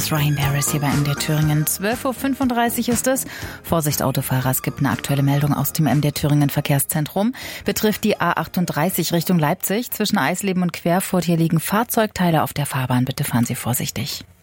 Ryan Paris hier bei MDR Thüringen. 12.35 Uhr ist es. Vorsicht Autofahrer, es gibt eine aktuelle Meldung aus dem MDR Thüringen Verkehrszentrum. Betrifft die A38 Richtung Leipzig. Zwischen Eisleben und Querfurt hier liegen Fahrzeugteile auf der Fahrbahn. Bitte fahren Sie vorsichtig.